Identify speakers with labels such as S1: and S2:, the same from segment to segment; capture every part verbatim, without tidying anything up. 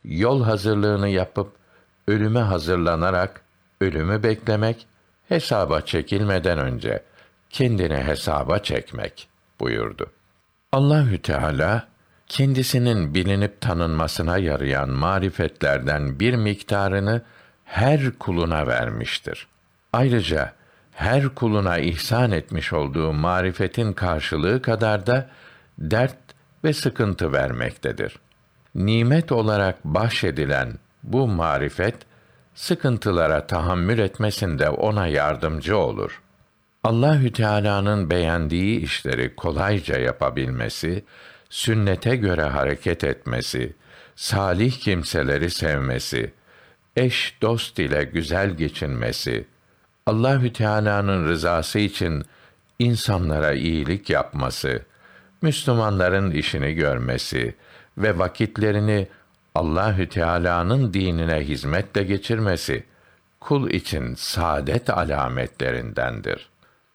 S1: yol hazırlığını yapıp ölüme hazırlanarak ölümü beklemek, hesaba çekilmeden önce kendini hesaba çekmek buyurdu. Allahü Teala kendisinin bilinip tanınmasına yarayan marifetlerden bir miktarını her kuluna vermiştir. Ayrıca her kuluna ihsan etmiş olduğu marifetin karşılığı kadar da dert ve sıkıntı vermektedir. Nimet olarak bahşedilen bu marifet, sıkıntılara tahammül etmesinde ona yardımcı olur. Allahü Teala'nın beğendiği işleri kolayca yapabilmesi, sünnete göre hareket etmesi, salih kimseleri sevmesi, eş dost ile güzel geçinmesi, Allahü Teala'nın rızası için insanlara iyilik yapması, Müslümanların işini görmesi ve vakitlerini Allahü Teala'nın dinine hizmetle geçirmesi kul için saadet alametlerindendir.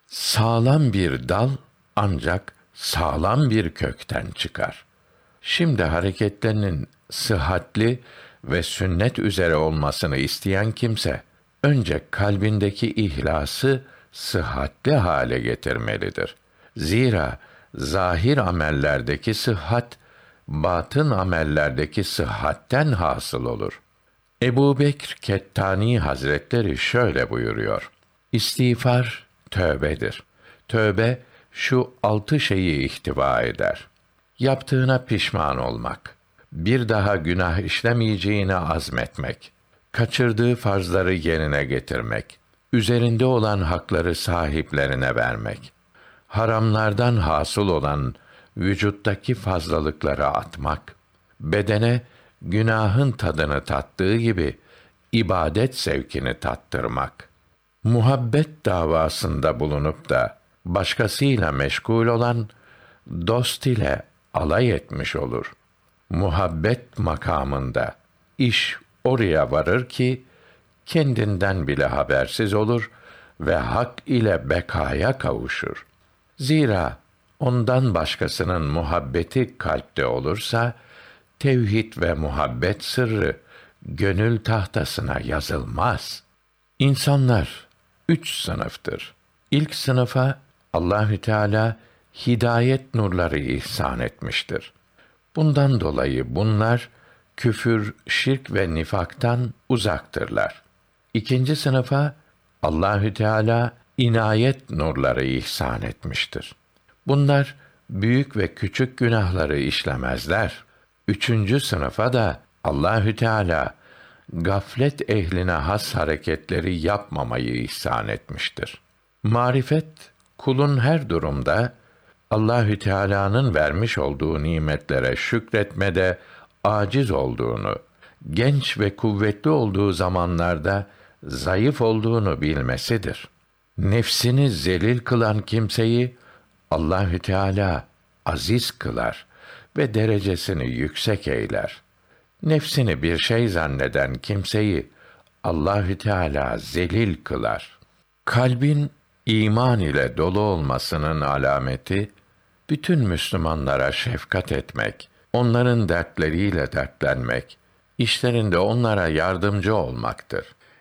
S1: Sağlam bir dal ancak sağlam bir kökten çıkar. Şimdi hareketlerinin sıhhatli ve sünnet üzere olmasını isteyen kimse önce kalbindeki ihlası sıhhatli hale getirmelidir. Zira zahir amellerdeki sıhhat batın amellerdeki sıhhatten hasıl olur. Ebu Bekr Kettani Hazretleri şöyle buyuruyor: İstiğfar tövbedir. Tövbe şu altı şeyi ihtiva eder: yaptığına pişman olmak, bir daha günah işlemeyeceğine azmetmek, kaçırdığı farzları yerine getirmek, üzerinde olan hakları sahiplerine vermek, haramlardan hasıl olan vücuttaki fazlalıkları atmak, bedene günahın tadını tattığı gibi ibadet zevkini tattırmak. Muhabbet davasında bulunup da başkasıyla meşgul olan dost ile alay etmiş olur. Muhabbet makamında iş oraya varır ki kendinden bile habersiz olur ve hak ile bekaya kavuşur. Zira ondan başkasının muhabbeti kalpte olursa, tevhid ve muhabbet sırrı gönül tahtasına yazılmaz. İnsanlar üç sınıftır. İlk sınıfa Allahü Teala hidayet nurları ihsan etmiştir. Bundan dolayı bunlar küfür, şirk ve nifaktan uzaktırlar. İkinci sınıfa Allahü Teala inayet nurları ihsan etmiştir. Bunlar büyük ve küçük günahları işlemezler. Üçüncü sınıfa da Allahü Teala gaflet ehline has hareketleri yapmamayı ihsan etmiştir. Marifet kulun her durumda Allahü Teala'nın vermiş olduğu nimetlere şükretmede aciz olduğunu, genç ve kuvvetli olduğu zamanlarda zayıf olduğunu bilmesidir. Nefsini zelil kılan kimseyi Allahü Teala aziz kılar ve derecesini yüksek eyler. Nefsini bir şey zanneden kimseyi Allahü Teala zelil kılar. Kalbin iman ile dolu olmasının alameti, bütün Müslümanlara şefkat etmek, onların dertleriyle dertlenmek, işlerinde onlara yardımcı olmaktır.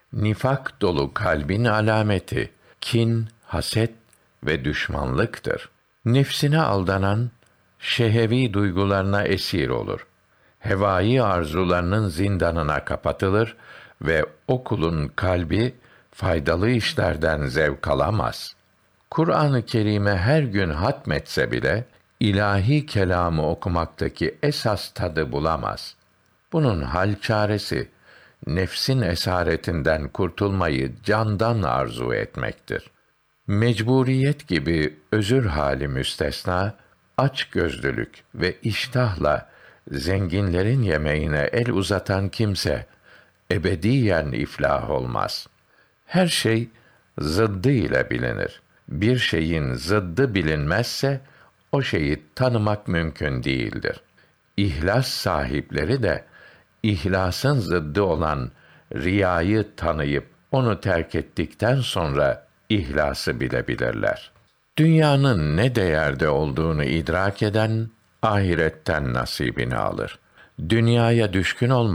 S1: Nifak dolu kalbin alameti, kin, haset ve düşmanlıktır. Nefsine aldanan, şehevi duygularına esir olur. Hevai arzularının zindanına kapatılır ve o kulun kalbi faydalı işlerden zevk alamaz. Kur'an-ı Kerim'e her gün hatmetse bile ilahi kelamı okumaktaki esas tadı bulamaz. Bunun hal çaresi nefsin esaretinden kurtulmayı candan arzu etmektir. Mecburiyet gibi özür hali müstesna, açgözlülük ve iştahla zenginlerin yemeğine el uzatan kimse ebediyen iflah olmaz. Her şey zıddı ile bilinir. Bir şeyin zıddı bilinmezse o şeyi tanımak mümkün değildir. İhlas sahipleri de ihlasın zıddı olan riyayı tanıyıp onu terk ettikten sonra ihlası bilebilirler. Dünyanın ne değerde olduğunu idrak eden ahiretten nasibini alır. Dünyaya düşkün olmak